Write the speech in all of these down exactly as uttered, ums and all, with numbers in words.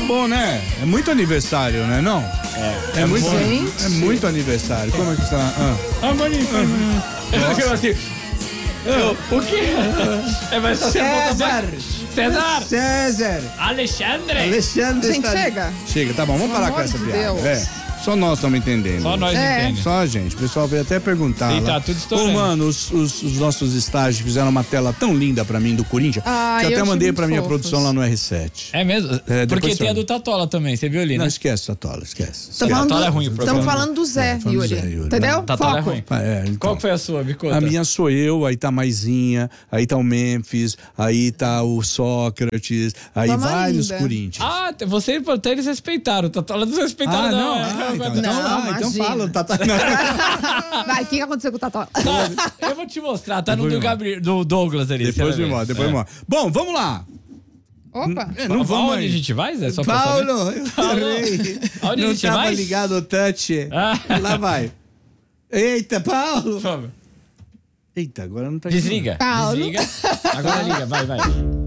bom, né? É muito aniversário, né? Não? É. É, muito, Gente. é muito aniversário. Como é que está? Ah. Ah, bonito. Eu assim. Eu, o quê? É, mas só César. César. César. Alexandre. Alexandre. Gente, está... chega. Chega, tá bom, vamos Pelo parar amor com essa de piada. Deus. É. Só nós estamos entendendo. Só nós É. entendemos. Só a gente. O pessoal veio até perguntar. E lá. tá tudo estourando. Ô, mano, os, os, os nossos estágios fizeram uma tela tão linda pra mim do Corinthians Ah, que eu eu até achei mandei muito pra minha fofos. produção lá no R sete. É mesmo? É, depois Porque você tem a olha. do Tatola também, você viu ali, Não né? esquece, Tatola, esquece. Estamos falando, Tatola é ruim o do, programa. estamos falando do Zé, É, falando do Yuri. Zé, Yuri. Entendeu? Tatola é Foco. ruim. É, então. Qual que foi a sua, Bicota? A minha sou eu, aí tá a Maisinha, aí tá o Memphis, aí tá o Sócrates, aí Vamos vários ainda. Corinthians. Ah, você e até eles respeitaram. O Tatola não respeitaram, Ah, não. não, É, ah, então, é, então, Não, ah, então imagina. fala, Tata. Vai, o que que aconteceu com o Tatola? Tá, eu vou te mostrar, tá no Depois do, me Gabriel, do Douglas ali. Depois você me vai ver. mostra, depois É. me mostra. Bom, vamos lá. Opa. É, não vamos Aonde aí. a gente vai, Zé? Só pra saber. Paulo, eu Paulo, errei. aonde a Não gente tava vai? ligado o touch. Ah. Lá vai. Eita, Paulo. Vamos. Eita, agora não tá Desliga. Paulo. Desliga. Agora liga, vai, vai.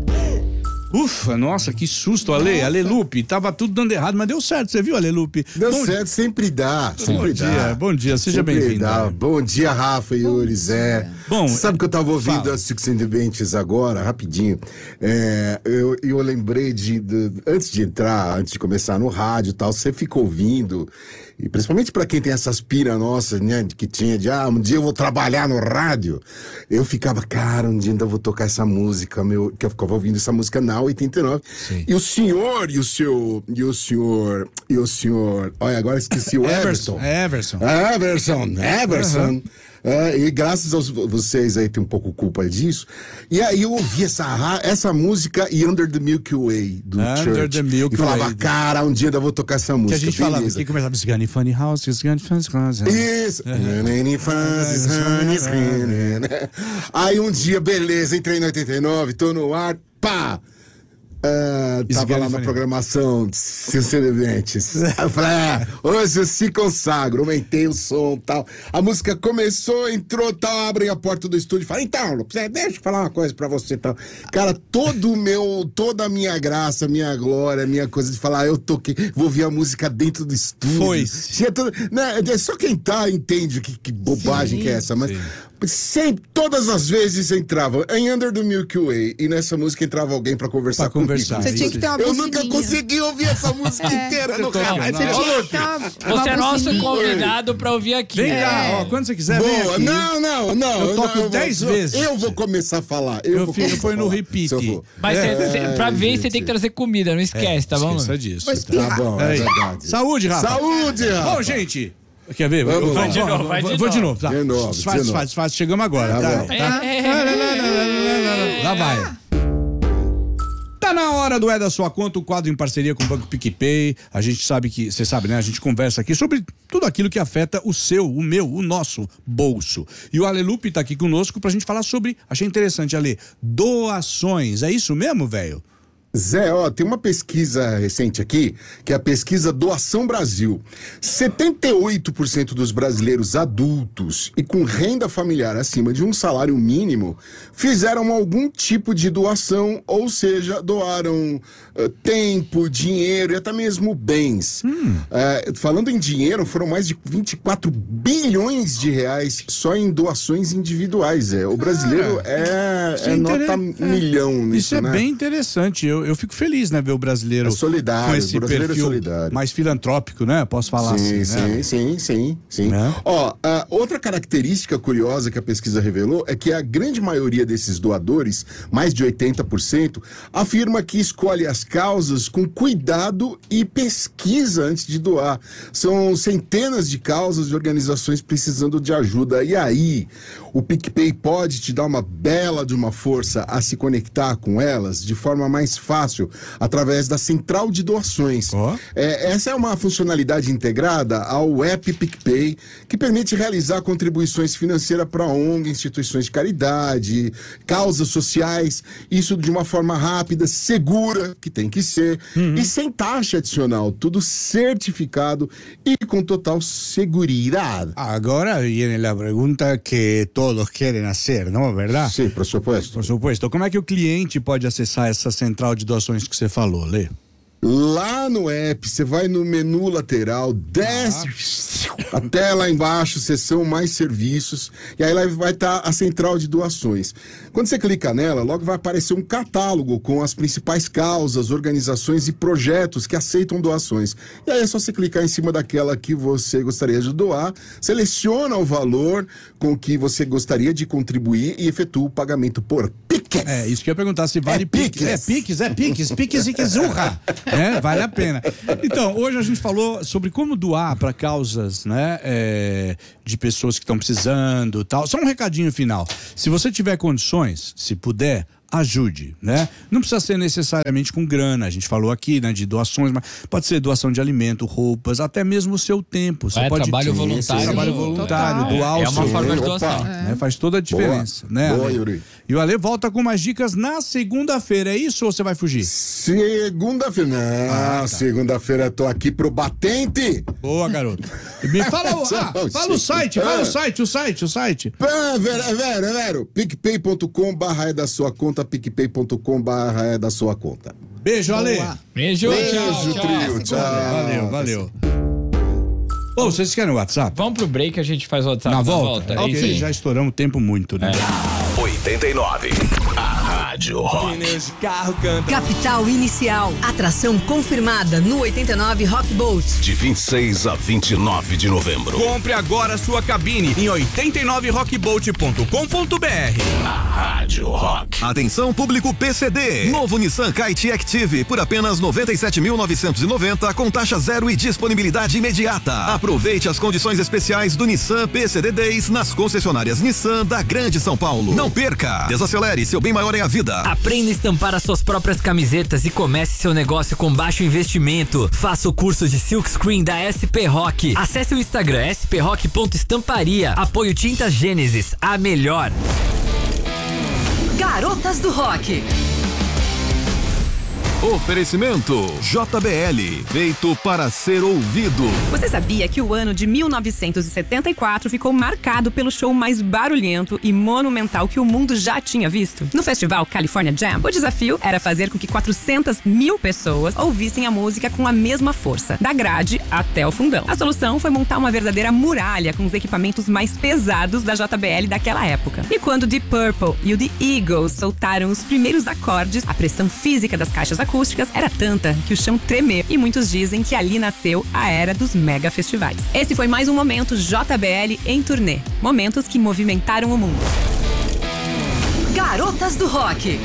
Ufa, nossa, que susto, Ale. Ale Lupe, tava tudo dando errado, mas deu certo, você viu, Ale Lupe? Deu Bom certo, sempre dá. Sempre Bom dá. dia, bom dia, seja Sempre bem-vindo. dá. Ale. Bom dia, Rafa, Yuri, Zé. Bom, sabe que eu tava ouvindo fala. as Six and the Benches agora, rapidinho. É, eu, eu lembrei de, de. Antes de entrar, antes de começar no rádio e tal, você fica ouvindo. E principalmente pra quem tem essas pira nossas, né? Que tinha de, ah, um dia eu vou trabalhar no rádio. Eu ficava, cara, um dia ainda vou tocar essa música, meu. Que eu ficava ouvindo essa música na oitenta e nove. Sim. E o senhor, e o seu. E o senhor. E o senhor. Olha, agora esqueci o Everton. Everson. Everson, Everson. Uhum. É, e graças a vocês aí tem um pouco culpa disso. E aí eu ouvi essa, essa música e Under the Milky Way do Under Church. the Milky e falava, Way. cara, um dia ainda vou tocar essa música. Que a gente falava, beleza. que começava Sgunny Funny House, Sgunny Funny House. Isso. Aí um dia, beleza, entrei no oitenta e nove, tô no ar, pá! Uh, tava lá na programação, sinceramente. Eu falei, é, hoje eu se consagro, aumentei o som e tal. A música começou, entrou, tal, abrem a porta do estúdio e falei, então, deixa eu falar uma coisa pra você tal. Cara, todo o meu, toda a minha graça, minha glória, minha coisa de falar, eu toquei, vou ouvir a música dentro do estúdio. Foi. Tinha tudo, né, só quem tá entende que, que bobagem Sim, que é essa, mas. sim. Sempre, todas as vezes entrava em Under the Milky Way e nessa música entrava alguém pra conversar Pra conversar. comigo. Você tinha que ter uma Eu buzininha. nunca consegui ouvir essa música inteira no tô rádio. vendo. Você Não, tinha que ter uma, uma Você é nosso buzininha. convidado pra ouvir aqui. Vem É. cá, ó, quando você quiser, vem Boa, aqui. não, não, não. Eu toco não, dez vou- vezes. Eu vou começar a falar. Eu, Eu vou fico- começar põe a no falar, repeat. se eu for. Mas cê, cê, pra ver, gente. você tem que trazer comida, não esquece, tá bom? Esqueça disso. Pois tá? Tá bom, é Aí. verdade. Saúde, Rafa. Saúde, Rafa. Bom, gente. Quer ver? Vamos Eu- lá. eu- Vai de eu- novo, vai eu- de Vou de novo. novo, tá? De novo, Desfaz, de desfaz, desfaz. Chegamos agora, Tá tá? bom. Tá? Lá vai. Tá na hora do É da Sua Conta, o quadro em parceria com o Banco PicPay. A gente sabe que, você sabe, né? A gente conversa aqui sobre tudo aquilo que afeta o seu, o meu, o nosso bolso. E o Ale Lupe tá aqui conosco pra gente falar sobre, achei interessante, Ale, doações. É isso mesmo, velho? Zé, ó, tem uma pesquisa recente aqui, que é a pesquisa Doação Brasil. setenta e oito por cento dos brasileiros adultos e com renda familiar acima de um salário mínimo fizeram algum tipo de doação, ou seja, doaram uh, tempo, dinheiro e até mesmo bens. Hum. Uh, falando em dinheiro, foram mais de vinte e quatro bilhões de reais só em doações individuais, Zé. O brasileiro ah, é, é nota é, milhão nisso, Isso é né? bem interessante. Eu, eu fico feliz, né, ver o brasileiro é solidário, com esse o brasileiro perfil é solidário. mais filantrópico, né? Posso falar sim, assim, sim, né? Sim, sim, sim, É. Ó, uh, outra característica curiosa que a pesquisa revelou é que a grande maioria desses doadores, mais de oitenta por cento, afirma que escolhe as causas com cuidado e pesquisa antes de doar. São centenas de causas e organizações precisando de ajuda. E aí, o PicPay pode te dar uma bela de uma força a se conectar com elas de forma mais fácil, através da central de doações. Oh. É, essa é uma funcionalidade integrada ao app PicPay, que permite realizar contribuições financeiras para O N G, instituições de caridade, causas sociais, isso de uma forma rápida, segura, que tem que ser, uhum. e sem taxa adicional, tudo certificado e com total seguridade. Agora viene a pergunta que todos querem fazer, não é verdade? Sim, por supuesto. Por supuesto. Como é que o cliente pode acessar essa central de doações que você falou, Lê? Lá no app, você vai no menu lateral, desce ah. até lá embaixo, seção mais serviços, e aí lá vai estar a central de doações. Quando você clica nela, logo vai aparecer um catálogo com as principais causas, organizações e projetos que aceitam doações. E aí é só você clicar em cima daquela que você gostaria de doar, seleciona o valor com que você gostaria de contribuir e efetua o pagamento por Pix. É, isso que eu ia perguntar se vale é Pix. É Pix, é Pix, Pix e Kizurra. É, vale a pena. Então, hoje a gente falou sobre como doar para causas, né, é, de pessoas que estão precisando e tal. Só um recadinho final. Se você tiver condições, se puder, ajude, né? Não precisa ser necessariamente com grana, a gente falou aqui, né, de doações, mas pode ser doação de alimento, roupas, até mesmo o seu tempo. Você é, pode trabalho ter, voluntário. Trabalho voluntário, doar o É uma seu forma de tempo, doação. né? Faz toda a diferença, Boa. né? Boa, Ale? Yuri. E o Ale volta com mais dicas na segunda-feira, é isso ou você vai fugir? Segunda-feira. Não, ah, tá. Segunda-feira eu tô aqui pro batente. Boa, garoto. Me fala, o, ah, fala o site, fala o site, o site, o site. É, Vero, é, Vero, é, Vero. picpay ponto com barra é da sua conta, picpay ponto com barra é da sua conta. Beijo, Ale. Beijo, Beijo, tchau, tchau. trio, tchau. Valeu, valeu. Ô, vocês querem o WhatsApp? Vamos pro break, a gente faz o WhatsApp Na na volta? volta. Ok, É isso aí. já estouramos o tempo muito, né? É. oitenta e nove. A Rádio Rock. Pneus de carro canta. Capital Inicial. Atração confirmada no oitenta e nove Rock Boat. De vinte e seis a vinte e nove de novembro. Compre agora sua cabine em oitenta e nove rockboat ponto com ponto br. A Rádio Rock. Atenção público P C D. Novo Nissan Kite Active por apenas noventa e sete mil novecentos e noventa com taxa zero e disponibilidade imediata. Aproveite as condições especiais do Nissan P C D Days nas concessionárias Nissan da Grande São Paulo. Não perca. Desacelere, seu bem maior é a vida. Aprenda a estampar as suas próprias camisetas e comece seu negócio com baixo investimento. Faça o curso de Silkscreen da S P Rock. Acesse o Instagram s p rock ponto estamparia. Apoio Tintas Gênesis, a melhor. Garotas do Rock. Oferecimento J B L, feito para ser ouvido. Você sabia que o ano de mil novecentos e setenta e quatro ficou marcado pelo show mais barulhento e monumental que o mundo já tinha visto? No festival California Jam, o desafio era fazer com que quatrocentas mil pessoas ouvissem a música com a mesma força, da grade até o fundão. A solução foi montar uma verdadeira muralha com os equipamentos mais pesados da J B L daquela época. E quando Deep Purple e o The Eagles soltaram os primeiros acordes, a pressão física das caixas acústicas era tanta que o chão tremeu, e muitos dizem que ali nasceu a era dos mega festivais. Esse foi mais um momento J B L em turnê. Momentos que movimentaram o mundo. Garotas do Rock.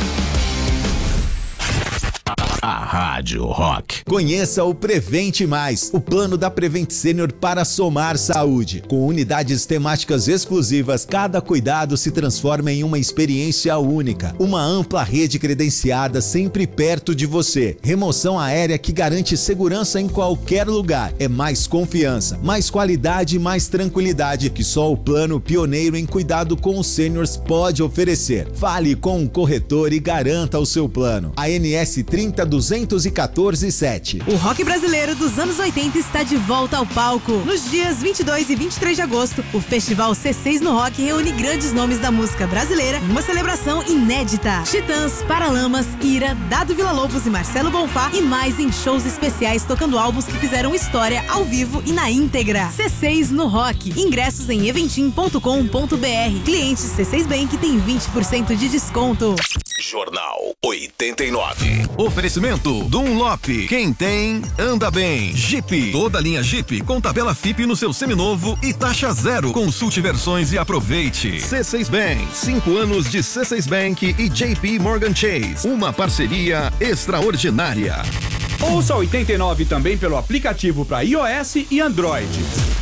A Rádio Rock. Conheça o Prevente Mais, o plano da Prevent Senior para somar saúde. Com unidades temáticas exclusivas, cada cuidado se transforma em uma experiência única. Uma ampla rede credenciada sempre perto de você. Remoção aérea que garante segurança em qualquer lugar. É mais confiança, mais qualidade e mais tranquilidade que só o plano pioneiro em cuidado com os seniors pode oferecer. Fale com um corretor e garanta o seu plano. A N S trinta duzentos e quatorze sete. O rock brasileiro dos anos oitenta está de volta ao palco. Nos dias vinte e dois e vinte e três de agosto, o Festival C seis no Rock reúne grandes nomes da música brasileira em uma celebração inédita. Titãs, Paralamas, Ira, Dado Villa-Lobos e Marcelo Bonfá, e mais em shows especiais tocando álbuns que fizeram história ao vivo e na íntegra. C seis no Rock. Ingressos em eventim ponto com ponto br. Clientes C seis Bank tem vinte por cento de desconto. Jornal oitenta e nove. Oferecimento Dunlop. Quem tem, anda bem. Jeep. Toda linha Jeep com tabela F I P no seu seminovo e taxa zero. Consulte versões e aproveite. C seis Bank. Cinco anos de C seis Bank e J P Morgan Chase. Uma parceria extraordinária. Ouça oitenta e nove também pelo aplicativo para iOS e Android.